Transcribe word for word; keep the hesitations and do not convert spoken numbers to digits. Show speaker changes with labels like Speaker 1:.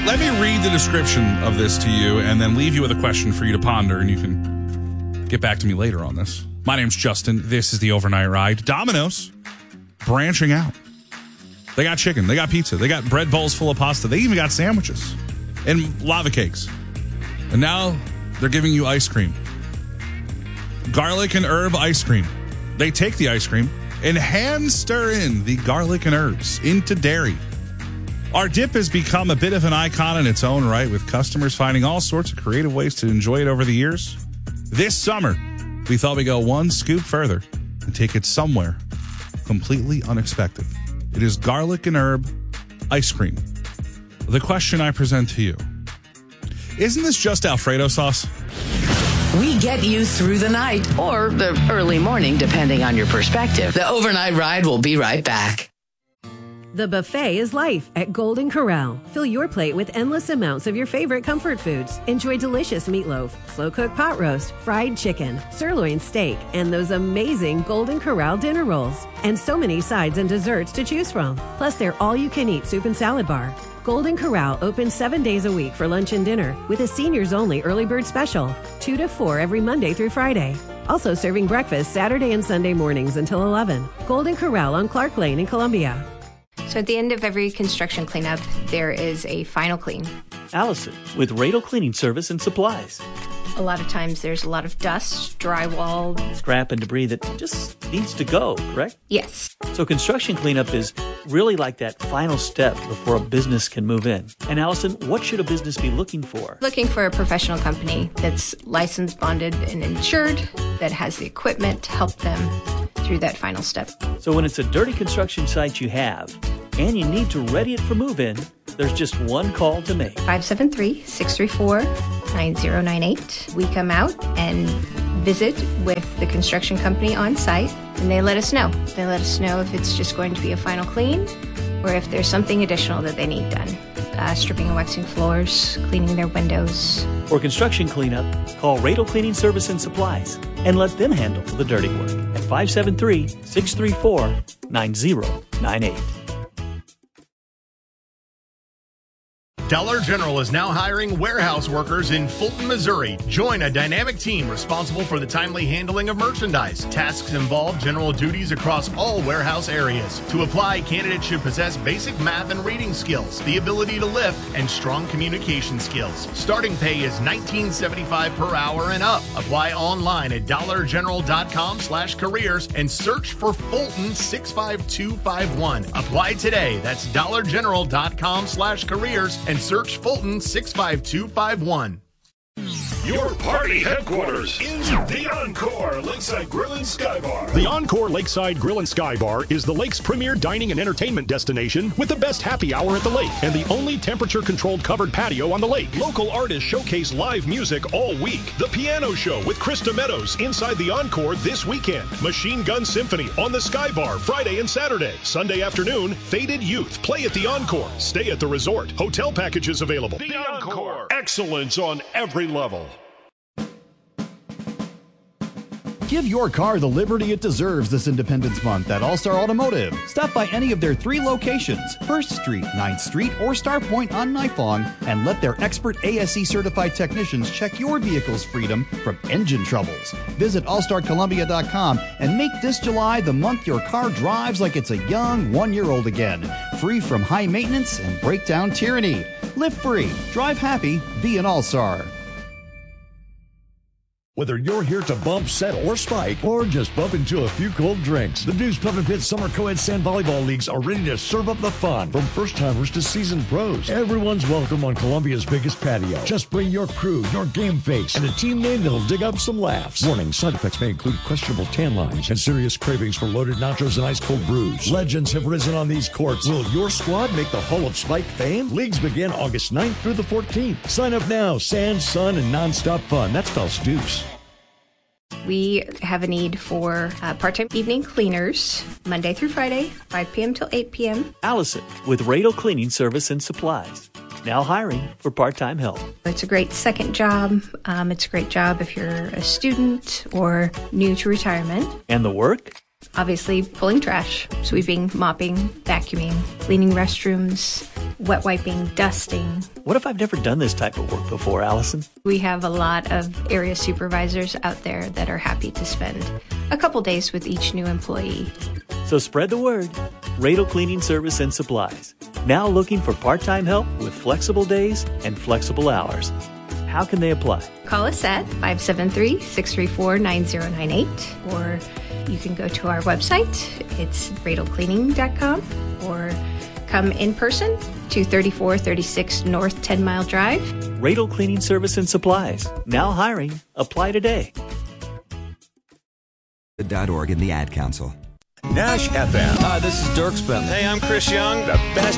Speaker 1: let me read the description of this to you and then leave you with a question for you to ponder, and you can get back to me later on this. My name's Justin. This is the Overnight Ride. Domino's branching out. They got chicken. They got pizza. They got bread bowls full of pasta. They even got sandwiches and lava cakes. And now they're giving you ice cream. Garlic and herb ice cream. They take the ice cream and hand stir in the garlic and herbs into dairy. Our dip has become a bit of an icon in its own right, with customers finding all sorts of creative ways to enjoy it over the years. This summer, we thought we'd go one scoop further and take it somewhere completely unexpected. It is garlic and herb ice cream. The question I present to you, isn't this just Alfredo sauce?
Speaker 2: We get you through the night or the early morning, depending on your perspective. The Overnight Ride will be right back.
Speaker 3: The buffet is life at Golden Corral. Fill your plate with endless amounts of your favorite comfort foods. Enjoy delicious meatloaf, slow-cooked pot roast, fried chicken, sirloin steak, and those amazing Golden Corral dinner rolls. And so many sides and desserts to choose from. Plus, their all-you-can-eat soup and salad bar. Golden Corral opens seven days a week for lunch and dinner with a seniors-only early bird special, two to four every Monday through Friday. Also serving breakfast Saturday and Sunday mornings until eleven. Golden Corral on Clark Lane in Columbia.
Speaker 4: So at the end of every construction cleanup, there is a final clean.
Speaker 5: Allison, with Radel Cleaning Service and Supplies.
Speaker 4: A lot of times there's a lot of dust, drywall,
Speaker 5: scrap and debris that just needs to go, correct?
Speaker 4: Yes.
Speaker 5: So construction cleanup is really like that final step before a business can move in. And Allison, what should a business be looking for?
Speaker 4: Looking for a professional company that's licensed, bonded, and insured, that has the equipment to help them through that final step.
Speaker 5: So when it's a dirty construction site you have, and you need to ready it for move-in, there's just one call to make.
Speaker 4: five seven three, six three four, nine zero nine eight. We come out and visit with the construction company on site, and they let us know. They let us know if it's just going to be a final clean or if there's something additional that they need done. Uh, stripping and waxing floors, cleaning their windows.
Speaker 5: For construction cleanup, call Radel Cleaning Service and Supplies and let them handle the dirty work at five seven three, six three four, nine zero nine eight.
Speaker 6: Dollar General is now hiring warehouse workers in Fulton, Missouri. Join a dynamic team responsible for the timely handling of merchandise. Tasks involve general duties across all warehouse areas. To apply, candidates should possess basic math and reading skills, the ability to lift, and strong communication skills. Starting pay is nineteen seventy-five per hour and up. Apply online at dollar general dot com slash careers and search for Fulton six five two five one. Apply today. That's dollar general dot com slash careers and search Fulton six five two five one.
Speaker 7: Your party headquarters is the Encore Lakeside Grill and Sky Bar.
Speaker 8: The Encore Lakeside Grill and Sky Bar is the lake's premier dining and entertainment destination with the best happy hour at the lake and the only temperature-controlled covered patio on the lake. Local artists showcase live music all week. The Piano Show with Krista Meadows inside the Encore this weekend. Machine Gun Symphony on the Sky Bar Friday and Saturday. Sunday afternoon, Faded Youth play at the Encore. Stay at the resort. Hotel packages available.
Speaker 7: The Encore. Excellence on every level.
Speaker 9: Give your car the liberty it deserves this Independence Month at All-Star Automotive. Stop by any of their three locations, first Street, ninth Street, or Star Point on Nifong, and let their expert A S E certified technicians check your vehicle's freedom from engine troubles. Visit all star columbia dot com and make this July the month your car drives like it's a young one-year-old again, free from high maintenance and breakdown tyranny. Live free, drive happy, be an All-Star.
Speaker 10: Whether you're here to bump, set, or spike, or just bump into a few cold drinks, the Deuce Pub and Pit Summer Co-Ed Sand Volleyball Leagues are ready to serve up the fun. From first-timers to seasoned pros, everyone's welcome on Columbia's biggest patio. Just bring your crew, your game face, and a team name that'll dig up some laughs. Warning, side effects may include questionable tan lines and serious cravings for loaded nachos and ice-cold brews. Legends have risen on these courts. Will your squad make the Hall of Spike fame? Leagues begin August ninth through the fourteenth. Sign up now. Sand, sun, and nonstop fun. That spells Deuce.
Speaker 4: We have a need for uh, part-time evening cleaners, Monday through Friday, five p.m. till eight p.m.
Speaker 5: Allison with Radel Cleaning Service and Supplies. Now hiring for part-time help.
Speaker 4: It's a great second job. Um, it's a great job if you're a student or new to retirement.
Speaker 5: And the work?
Speaker 4: Obviously, pulling trash, sweeping, mopping, vacuuming, cleaning restrooms, wet wiping, dusting.
Speaker 5: What if I've never done this type of work before, Allison?
Speaker 4: We have a lot of area supervisors out there that are happy to spend a couple days with each new employee.
Speaker 5: So spread the word. Radel Cleaning Service and Supplies. Now looking for part-time help with flexible days and flexible hours. How can they apply?
Speaker 4: Call us at five seven three, six three four, nine zero nine eight, or you can go to our website. It's radel cleaning dot com, or come in person to thirty-four thirty-six North ten Mile Drive.
Speaker 5: Radel Cleaning Service and Supplies. Now hiring. Apply today.
Speaker 11: .org and the Ad Council.
Speaker 12: Nash F M.
Speaker 13: Hi, this is Dirk Bentley.
Speaker 12: Hey, I'm Chris Young. The best